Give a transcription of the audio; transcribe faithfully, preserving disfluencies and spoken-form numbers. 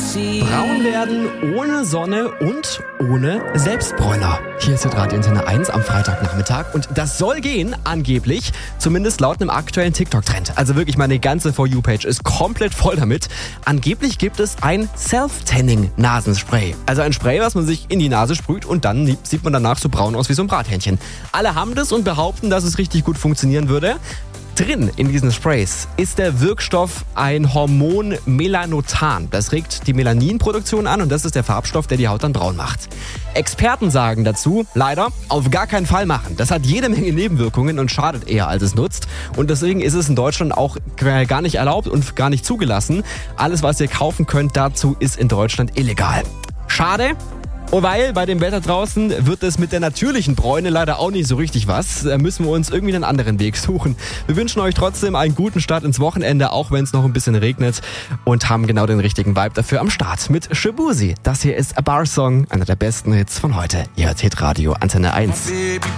Braun werden ohne Sonne und ohne Selbstbräuner. Hier ist Radio Antenne eins am Freitagnachmittag und das soll gehen, angeblich, zumindest laut einem aktuellen TikTok-Trend. Also wirklich, meine ganze For You-Page ist komplett voll damit. Angeblich gibt es ein Self-Tanning-Nasenspray. Also ein Spray, was man sich in die Nase sprüht und dann sieht man danach so braun aus wie so ein Brathähnchen. Alle haben das und behaupten, dass es richtig gut funktionieren würde. Drin in diesen Sprays ist der Wirkstoff ein Hormon Melanotan. Das regt die Melaninproduktion an und das ist der Farbstoff, der die Haut dann braun macht. Experten sagen dazu, leider, auf gar keinen Fall machen. Das hat jede Menge Nebenwirkungen und schadet eher, als es nutzt. Und deswegen ist es in Deutschland auch gar nicht erlaubt und gar nicht zugelassen. Alles, was ihr kaufen könnt dazu, ist in Deutschland illegal. Schade. Und weil bei dem Wetter draußen wird es mit der natürlichen Bräune leider auch nicht so richtig was. Da müssen wir uns irgendwie einen anderen Weg suchen. Wir wünschen euch trotzdem einen guten Start ins Wochenende, auch wenn es noch ein bisschen regnet. Und haben genau den richtigen Vibe dafür am Start mit Shaboozey. Das hier ist A Bar Song, einer der besten Hits von heute. Ihr hört Hitradio Antenne eins.